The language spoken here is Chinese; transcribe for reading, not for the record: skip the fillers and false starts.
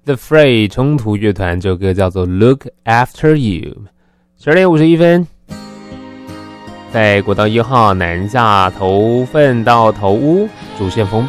The Fray 冲突乐团，这首歌叫做 Look After You。 12点51分，在国道1号南下头份到头屋主线封闭。